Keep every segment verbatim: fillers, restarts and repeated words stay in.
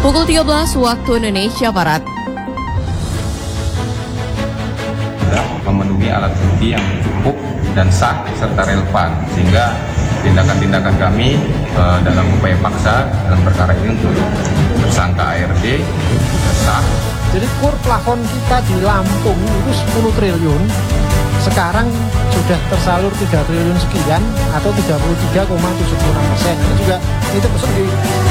Pukul tiga belas waktu Indonesia Barat. Sudah memenuhi alat bukti yang cukup dan sah serta relevan, sehingga tindakan-tindakan kami eh, dalam upaya paksa dalam perkara ini untuk tersangka A R D sudah sah. Jadi kur plafon kita di Lampung itu sepuluh triliun, sekarang sudah tersalur tiga triliun sekian atau tiga puluh tiga koma tujuh puluh enam persen. Ini juga itu besar di.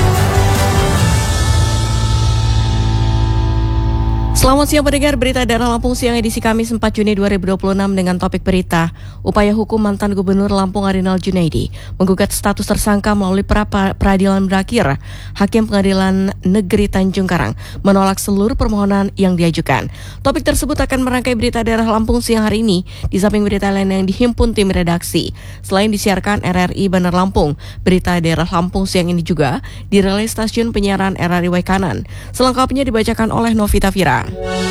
Selamat siang pendengar, berita daerah Lampung siang edisi Kamis empat Juni dua ribu dua puluh enam dengan topik berita upaya hukum mantan Gubernur Lampung Arinal Junaidi menggugat status tersangka melalui pra peradilan berakhir. Hakim Pengadilan Negeri Tanjung Karang menolak seluruh permohonan yang diajukan. Topik tersebut akan merangkai berita daerah Lampung siang hari ini di samping berita lain yang dihimpun tim redaksi. Selain disiarkan R R I Bandar Lampung, berita daerah Lampung siang ini juga dirilis stasiun penyiaran R R I Waikanan. Selengkapnya dibacakan oleh Novita Vira.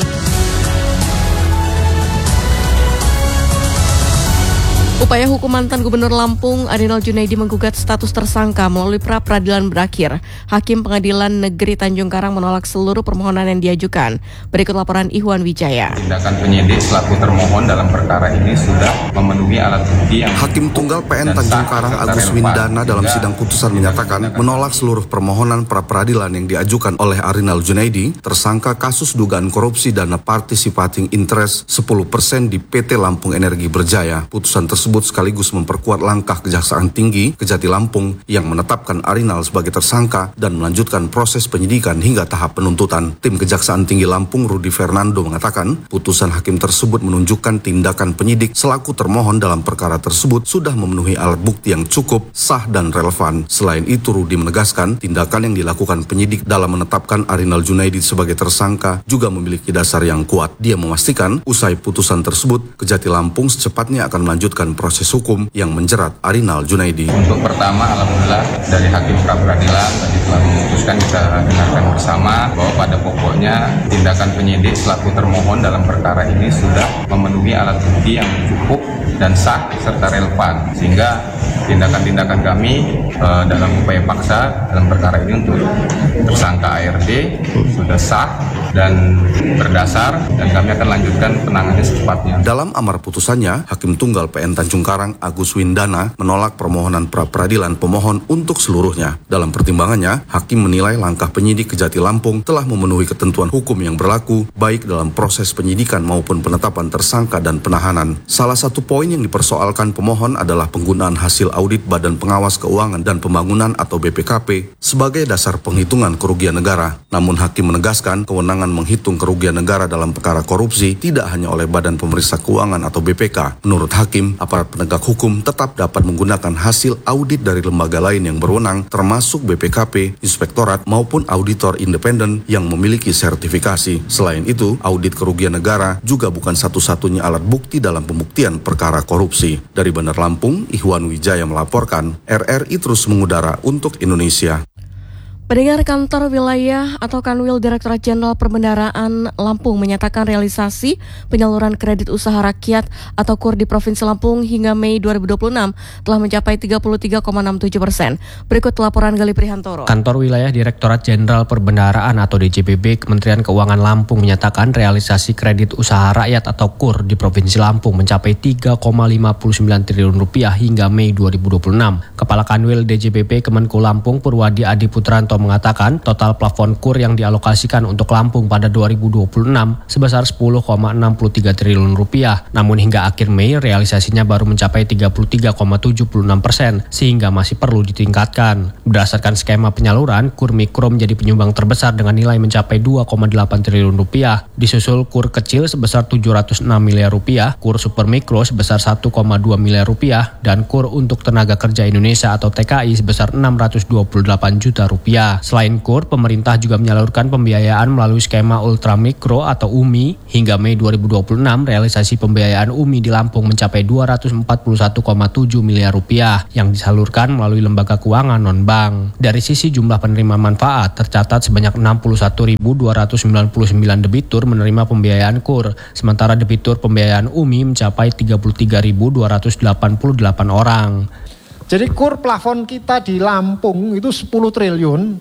Upaya hukum mantan Gubernur Lampung Arinal Junaidi menggugat status tersangka melalui pra peradilan berakhir. Hakim Pengadilan Negeri Tanjung Karang menolak seluruh permohonan yang diajukan. Berikut laporan Ihwan Wijaya. Tindakan penyidik selaku termohon dalam perkara ini sudah memenuhi alat bukti yang Hakim Tunggal P N Tanjung Karang Agus Windana dalam sidang putusan menyatakan menolak seluruh permohonan pra peradilan yang diajukan oleh Arinal Junaidi, tersangka kasus dugaan korupsi dana participating interest sepuluh persen di P T Lampung Energi Berjaya. Putusan tersebut sekaligus memperkuat langkah Kejaksaan Tinggi Kejati Lampung yang menetapkan Arinal sebagai tersangka dan melanjutkan proses penyidikan hingga tahap penuntutan. Tim Kejaksaan Tinggi Lampung Rudi Fernando mengatakan putusan hakim tersebut menunjukkan tindakan penyidik selaku termohon dalam perkara tersebut sudah memenuhi alat bukti yang cukup, sah dan relevan. Selain itu, Rudi menegaskan tindakan yang dilakukan penyidik dalam menetapkan Arinal Junaidi sebagai tersangka juga memiliki dasar yang kuat. Dia memastikan usai putusan tersebut Kejati Lampung secepatnya akan melanjutkan proses hukum yang menjerat Arinal Junaidi. Untuk pertama, alhamdulillah dari hakim pra peradilan tadi telah memutuskan, kita dengarkan bersama bahwa pada pokoknya tindakan penyidik selaku termohon dalam perkara ini sudah memenuhi alat bukti yang cukup dan sah serta relevan, sehingga tindakan-tindakan kami e, dalam upaya paksa dalam perkara ini untuk tersangka A R D sudah sah dan berdasar, dan kami akan lanjutkan penanganannya secepatnya. Dalam amar putusannya, Hakim Tunggal P N Tanjung Karang Agus Windana menolak permohonan pra peradilan pemohon untuk seluruhnya. Dalam pertimbangannya, Hakim menilai langkah penyidik Kejati Lampung telah memenuhi ketentuan hukum yang berlaku baik dalam proses penyidikan maupun penetapan tersangka dan penahanan. Salah satu poin yang dipersoalkan pemohon adalah penggunaan hasil audit Badan Pengawas Keuangan dan Pembangunan atau B P K P sebagai dasar penghitungan kerugian negara. Namun Hakim menegaskan kewenangan menghitung kerugian negara dalam perkara korupsi tidak hanya oleh Badan Pemeriksa Keuangan atau B P K. Menurut Hakim, aparat penegak hukum tetap dapat menggunakan hasil audit dari lembaga lain yang berwenang termasuk B P K P, Inspektorat maupun auditor independen yang memiliki sertifikasi. Selain itu, audit kerugian negara juga bukan satu-satunya alat bukti dalam pembuktian perkara korupsi. Dari Bandar Lampung, Ihwan Wijaya melaporkan. R R I terus mengudara untuk Indonesia. Pendengar, Kantor Wilayah atau Kanwil Direktorat Jenderal Perbendaharaan Lampung menyatakan realisasi penyaluran kredit usaha rakyat atau KUR di Provinsi Lampung hingga Mei dua ribu dua puluh enam telah mencapai tiga puluh tiga koma enam tujuh persen. Berikut laporan Gali Prihantoro. Kantor Wilayah Direktorat Jenderal Perbendaharaan atau D J P B Kementerian Keuangan Lampung menyatakan realisasi kredit usaha rakyat atau KUR di Provinsi Lampung mencapai tiga koma lima sembilan triliun rupiah hingga Mei dua ribu dua puluh enam. Kepala Kanwil D J P B Kemenku Lampung Purwadi Adi Putranto mengatakan total plafon KUR yang dialokasikan untuk Lampung pada dua ribu dua puluh enam sebesar sepuluh koma enam tiga triliun rupiah. Namun hingga akhir Mei realisasinya baru mencapai tiga puluh tiga koma tujuh enam persen sehingga masih perlu ditingkatkan. Berdasarkan skema penyaluran, KUR mikro menjadi penyumbang terbesar dengan nilai mencapai dua koma delapan triliun rupiah. Disusul KUR kecil sebesar tujuh ratus enam miliar rupiah, KUR super mikro sebesar satu koma dua miliar rupiah, dan KUR untuk tenaga kerja Indonesia atau T K I sebesar enam ratus dua puluh delapan juta rupiah. Selain KUR, pemerintah juga menyalurkan pembiayaan melalui skema Ultra Mikro atau U M I. Hingga Mei dua ribu dua puluh enam, realisasi pembiayaan U M I di Lampung mencapai dua ratus empat puluh satu koma tujuh miliar rupiah yang disalurkan melalui lembaga keuangan non-bank. Dari sisi jumlah penerima manfaat, tercatat sebanyak enam puluh satu ribu dua ratus sembilan puluh sembilan debitur menerima pembiayaan KUR, sementara debitur pembiayaan U M I mencapai tiga puluh tiga ribu dua ratus delapan puluh delapan orang. Jadi KUR plafon kita di Lampung itu sepuluh triliun,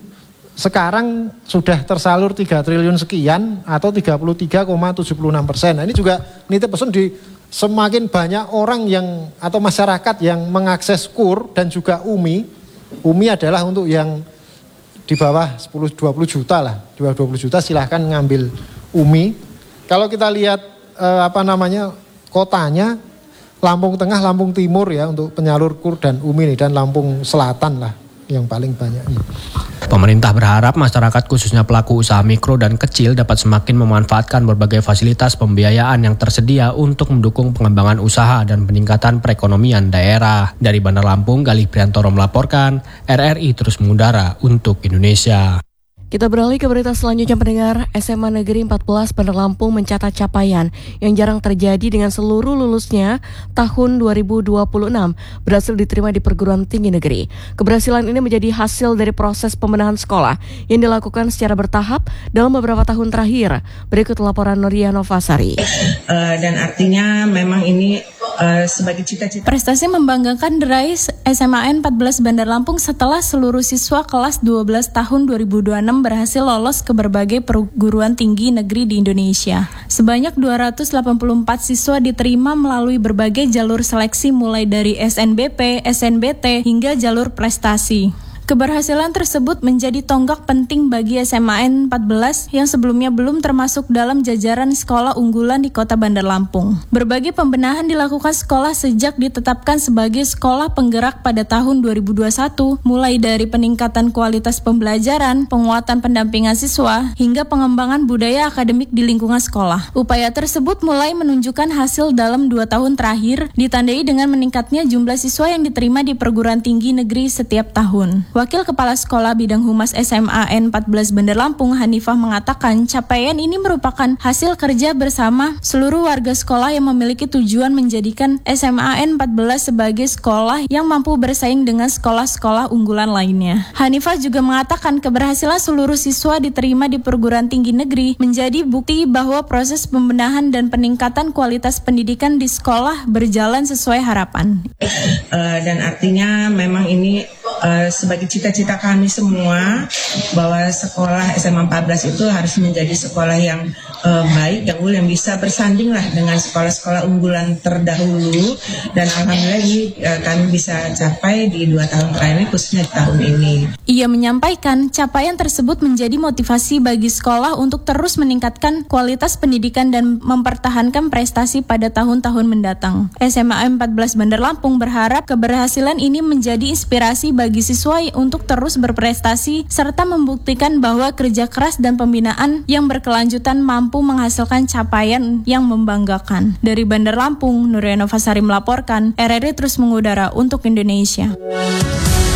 sekarang sudah tersalur tiga triliun sekian atau tiga puluh tiga koma tujuh enam persen. Nah, ini juga nitip pesan di semakin banyak orang yang atau masyarakat yang mengakses K U R dan juga U M I. U M I adalah untuk yang di bawah sepuluh dua puluh juta lah. Di bawah dua puluh juta silahkan ngambil U M I. Kalau kita lihat eh, apa namanya kotanya, Lampung Tengah, Lampung Timur ya untuk penyalur K U R dan U M I dan Lampung Selatan lah yang paling banyak. Pemerintah berharap masyarakat khususnya pelaku usaha mikro dan kecil dapat semakin memanfaatkan berbagai fasilitas pembiayaan yang tersedia untuk mendukung pengembangan usaha dan peningkatan perekonomian daerah. Dari Bandar Lampung, Galih Priantoro melaporkan, R R I terus mengudara untuk Indonesia. Kita beralih ke berita selanjutnya, pendengar. S M A Negeri empat belas Bandar Lampung mencatat capaian yang jarang terjadi dengan seluruh lulusnya tahun dua ribu dua puluh enam berhasil diterima di perguruan tinggi negeri. Keberhasilan ini menjadi hasil dari proses pembenahan sekolah yang dilakukan secara bertahap dalam beberapa tahun terakhir. Berikut laporan Nuria Novasari. Uh, dan artinya memang ini uh, sebagai cita-cita. Prestasi membanggakan diraih S M A N empat belas Bandar Lampung setelah seluruh siswa kelas dua belas tahun dua ribu dua puluh enam berhasil lolos ke berbagai perguruan tinggi negeri di Indonesia. Sebanyak dua ratus delapan puluh empat siswa diterima melalui berbagai jalur seleksi mulai dari S N B P, S N B T, hingga jalur prestasi. Keberhasilan tersebut menjadi tonggak penting bagi S M A N empat belas yang sebelumnya belum termasuk dalam jajaran sekolah unggulan di Kota Bandar Lampung. Berbagai pembenahan dilakukan sekolah sejak ditetapkan sebagai sekolah penggerak pada tahun dua ribu dua puluh satu, mulai dari peningkatan kualitas pembelajaran, penguatan pendampingan siswa, hingga pengembangan budaya akademik di lingkungan sekolah. Upaya tersebut mulai menunjukkan hasil dalam dua tahun terakhir, ditandai dengan meningkatnya jumlah siswa yang diterima di perguruan tinggi negeri setiap tahun. Wakil Kepala Sekolah Bidang Humas S M A N empat belas Bandar Lampung, Hanifah, mengatakan capaian ini merupakan hasil kerja bersama seluruh warga sekolah yang memiliki tujuan menjadikan S M A N empat belas sebagai sekolah yang mampu bersaing dengan sekolah-sekolah unggulan lainnya. Hanifah juga mengatakan keberhasilan seluruh siswa diterima di perguruan tinggi negeri menjadi bukti bahwa proses pembenahan dan peningkatan kualitas pendidikan di sekolah berjalan sesuai harapan. Uh, dan artinya memang ini uh, sebagai cita-cita kami semua bahwa sekolah S M A empat belas itu harus menjadi sekolah yang uh, baik, yang unggul, yang bisa bersanding lah dengan sekolah-sekolah unggulan terdahulu, dan alhamdulillah ini uh, kami bisa capai di dua tahun terakhir ini, khususnya di tahun ini. Ia menyampaikan capaian tersebut menjadi motivasi bagi sekolah untuk terus meningkatkan kualitas pendidikan dan mempertahankan prestasi pada tahun-tahun mendatang. S M A empat belas Bandar Lampung berharap keberhasilan ini menjadi inspirasi bagi siswa untuk terus berprestasi serta membuktikan bahwa kerja keras dan pembinaan yang berkelanjutan mampu menghasilkan capaian yang membanggakan. Dari Bandar Lampung, Nuria Novasari melaporkan, R R I terus mengudara untuk Indonesia.